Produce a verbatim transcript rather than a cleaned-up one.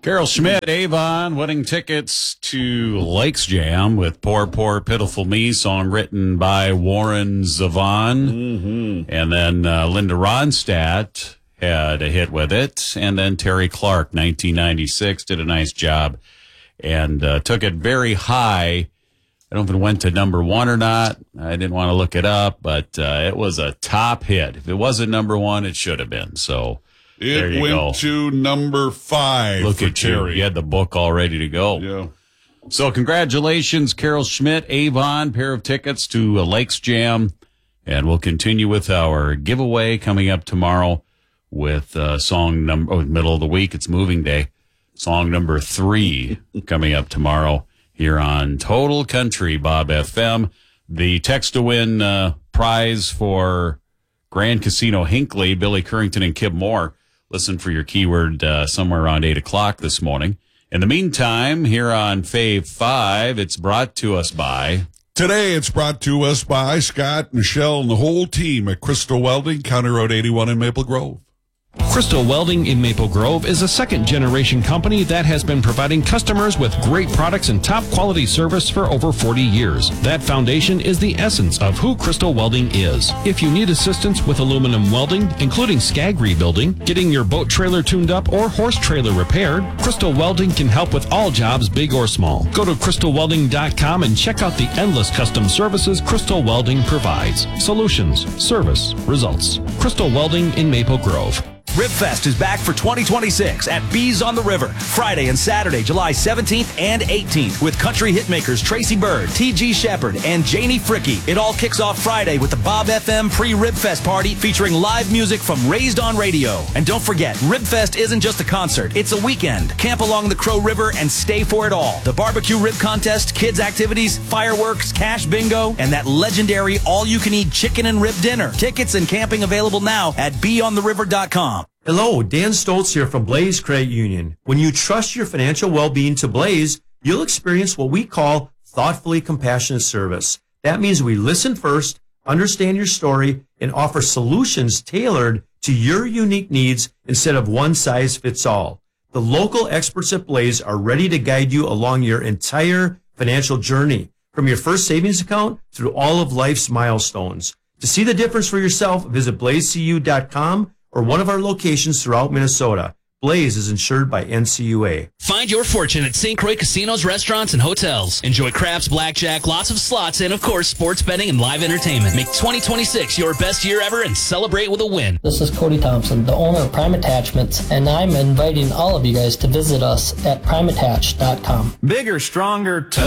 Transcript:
Carol Schmidt, Avon, winning tickets to Lakes Jam with Poor, Poor, Pitiful Me, song written by Warren Zevon. Mm-hmm. And then uh, Linda Ronstadt had a hit with it. And then Terry Clark, nineteen ninety-six, did a nice job and uh, took it very high. I don't know if it went to number one or not. I didn't want to look it up, but uh, it was a top hit. If it wasn't number one, it should have been. So there It you went go. to number five. Look for at you. Terry. You had the book all ready to go. Yeah. So congratulations, Carol Schmidt, Avon, pair of tickets to uh, Lakes Jam. And we'll continue with our giveaway coming up tomorrow with uh, song number, oh, middle of the week. It's moving day. Song number three coming up tomorrow here on Total Country Bob F M. The text to win uh, prize for Grand Casino Hinckley, Billy Currington and Kip Moore. Listen for your keyword uh, somewhere around eight o'clock this morning. In the meantime, here on Fave five, it's brought to us by... Today it's brought to us by Scott, Michelle, and the whole team at Crystal Welding, County Road eighty-one in Maple Grove. Crystal Welding in Maple Grove is a second-generation company that has been providing customers with great products and top-quality service for over forty years. That foundation is the essence of who Crystal Welding is. If you need assistance with aluminum welding, including scag rebuilding, getting your boat trailer tuned up, or horse trailer repaired, Crystal Welding can help with all jobs, big or small. Go to crystal welding dot com and check out the endless custom services Crystal Welding provides. Solutions, service, results. Crystal Welding in Maple Grove. RibFest is back for twenty twenty-six at Bees on the River, Friday and Saturday, July seventeenth and eighteenth, with country hitmakers Tracy Bird, T G Shepherd, and Janie Fricky. It all kicks off Friday with the Bob F M pre-RibFest party featuring live music from Raised on Radio. And don't forget, RibFest isn't just a concert, it's a weekend. Camp along the Crow River and stay for it all. The barbecue rib contest, kids activities, fireworks, cash bingo, and that legendary all-you-can-eat chicken and rib dinner. Tickets and camping available now at be on the river dot com. Hello, Dan Stoltz here from Blaze Credit Union. When you trust your financial well-being to Blaze, you'll experience what we call thoughtfully compassionate service. That means we listen first, understand your story, and offer solutions tailored to your unique needs instead of one size fits all. The local experts at Blaze are ready to guide you along your entire financial journey, from your first savings account through all of life's milestones. To see the difference for yourself, visit blaze c u dot com or one of our locations throughout Minnesota. Blaze is insured by N C U A. Find your fortune at Saint Croix Casinos, Restaurants, and Hotels. Enjoy craps, blackjack, lots of slots, and, of course, sports betting and live entertainment. Make twenty twenty-six your best year ever and celebrate with a win. This is Cody Thompson, the owner of Prime Attachments, and I'm inviting all of you guys to visit us at prime attach dot com. Bigger, stronger,